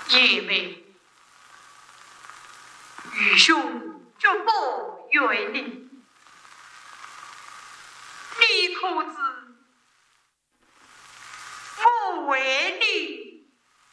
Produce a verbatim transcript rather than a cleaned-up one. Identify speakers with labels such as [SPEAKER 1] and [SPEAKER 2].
[SPEAKER 1] 爷们，愚兄绝不远离，你可知？